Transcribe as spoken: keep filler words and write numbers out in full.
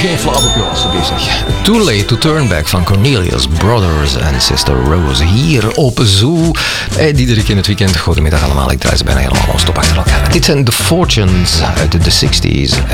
geen flauwekul, alsjeblieft zeg. Too Late to Turn Back van Cornelius Brothers en Sister Rose hier op Zoo. Eh, Diederik in het weekend. Goedemiddag allemaal, ik draai ze bijna helemaal non-stop achter elkaar. Dit zijn The Fortunes uit de zestig's